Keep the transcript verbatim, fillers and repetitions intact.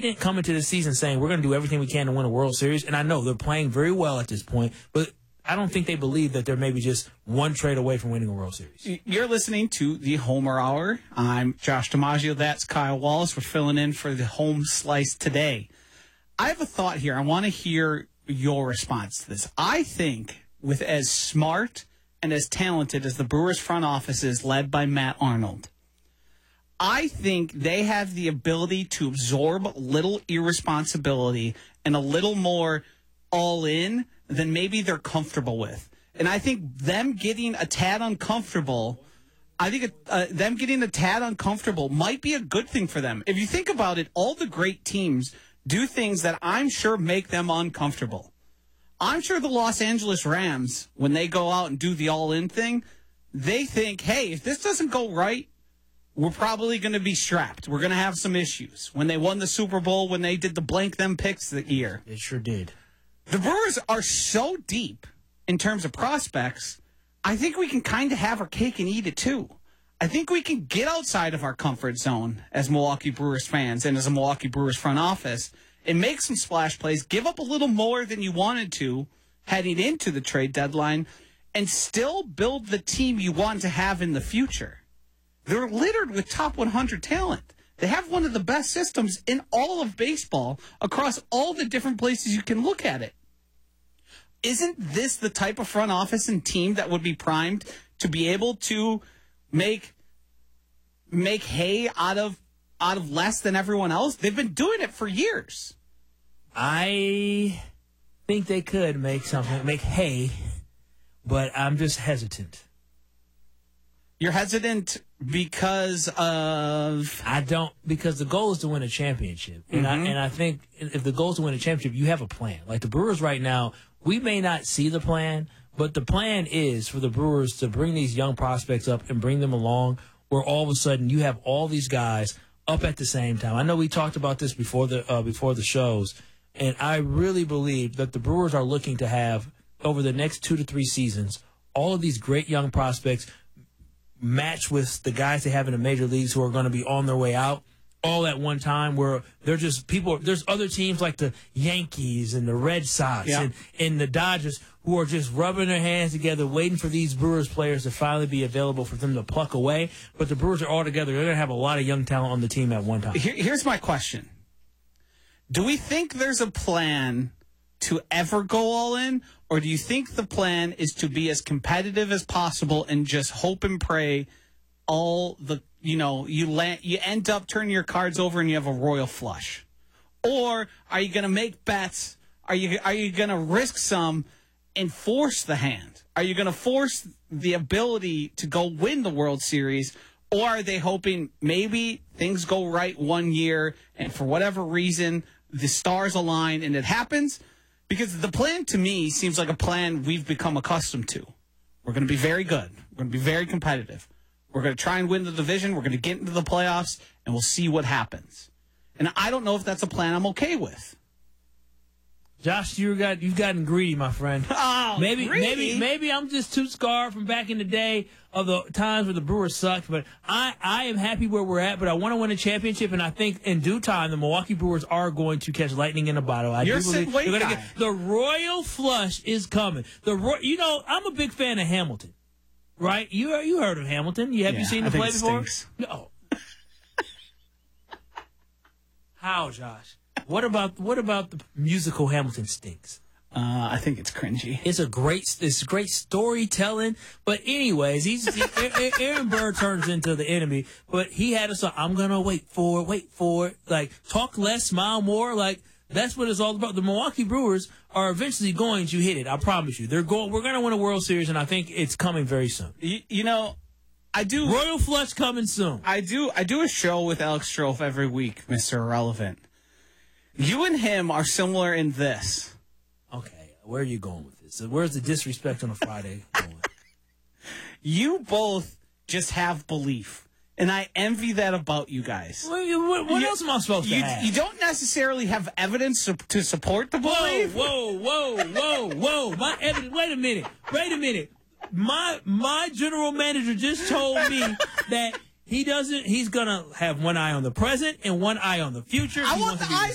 didn't come into the season saying we're going to do everything we can to win a World Series. And I know they're playing very well at this point, but I don't think they believe that they're maybe just one trade away from winning a World Series. You're listening to the Homer Hour. I'm Josh DiMaggio. That's Kyle Wallace. We're filling in for the home slice today. I have a thought here. I want to hear your response to this. I think with as smart and as talented as the Brewers front office is, led by Matt Arnold, I think they have the ability to absorb a little irresponsibility and a little more all in than maybe they're comfortable with. And I think them getting a tad uncomfortable, I think uh, them getting a tad uncomfortable might be a good thing for them. If you think about it, all the great teams do things that I'm sure make them uncomfortable. I'm sure the Los Angeles Rams, when they go out and do the all-in thing, they think, hey, if this doesn't go right, we're probably going to be strapped. We're going to have some issues. When they won the Super Bowl, when they did the blank them picks that year. It sure did. The Brewers are so deep in terms of prospects, I think we can kind of have our cake and eat it too. I think we can get outside of our comfort zone as Milwaukee Brewers fans and as a Milwaukee Brewers front office and make some splash plays, give up a little more than you wanted to heading into the trade deadline, and still build the team you want to have in the future. They're littered with top one hundred talent. They have one of the best systems in all of baseball across all the different places you can look at it. Isn't this the type of front office and team that would be primed to be able to make make hay out of out of less than everyone else? They've been doing it for years. I think they could make something, make hay, but I'm just hesitant. You're hesitant because of... I don't, because the goal is to win a championship. And, Mm-hmm. I, and I think if the goal is to win a championship, you have a plan. Like the Brewers right now, we may not see the plan, but the plan is for the Brewers to bring these young prospects up and bring them along where all of a sudden you have all these guys up at the same time. I know we talked about this before the uh, before the shows, and I really believe that the Brewers are looking to have, over the next two to three seasons, all of these great young prospects match with the guys they have in the major leagues who are going to be on their way out all at one time, where they're just people. There's other teams like the Yankees and the Red Sox yeah. and, and the Dodgers who are just rubbing their hands together, waiting for these Brewers players to finally be available for them to pluck away. But the Brewers are all together. They're going to have a lot of young talent on the team at one time. Here, here's my question. Do we think there's a plan to ever go all in, or do you think the plan is to be as competitive as possible and just hope and pray all the, you know, you land, you end up turning your cards over and you have a royal flush? Or are you going to make bets? Are you are you going to risk some and force the hand? Are you going to force the ability to go win the World Series? Or are they hoping maybe things go right one year and for whatever reason the stars align and it happens? Because the plan to me seems like a plan we've become accustomed to. We're going to be very good. We're going to be very competitive. We're going to try and win the division. We're going to get into the playoffs, and we'll see what happens. And I don't know if that's a plan I'm okay with. Josh, you got you've gotten greedy, my friend. Oh, maybe greedy? maybe maybe I'm just too scarred from back in the day of the times where the Brewers sucked. But I, I am happy where we're at. But I want to win a championship, and I think in due time the Milwaukee Brewers are going to catch lightning in a bottle. I You're do believe Sid Wade they're gonna guy. get, the royal flush is coming. The ro- you know I'm a big fan of Hamilton, right? You you heard of Hamilton? You have Yeah, you seen I the think play it before? stinks. No. How, Josh? What about what about the musical Hamilton stinks? Uh, I think it's cringy. It's a great, it's great storytelling. But anyways, he's he, Aaron Burr turns into the enemy. But he had a song. I'm gonna wait for it, wait for it. Like talk less, smile more. Like that's what it's all about. The Milwaukee Brewers are eventually going to hit it. I promise you. They're going. We're gonna win a World Series, and I think it's coming very soon. You, you know, I do. Royal flush coming soon. I do. I do a show with Alex Strofe every week, Mister Irrelevant. You and him are similar in this. Okay, where are you going with this? Where's the disrespect on a Friday going? You both just have belief, and I envy that about you guys. What, what, what You- else am I supposed to You, have? you don't necessarily have evidence to, to support the Whoa, belief. whoa, whoa, whoa, whoa. My evidence, wait a minute. Wait a minute. My my general manager just told me that he doesn't, he's going to have one eye on the present and one eye on the future. I He want wants the to be eyes